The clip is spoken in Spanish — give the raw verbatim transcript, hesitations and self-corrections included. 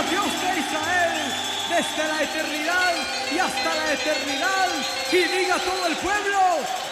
Dios de Israel, desde la eternidad y hasta la eternidad. Y diga todo el pueblo,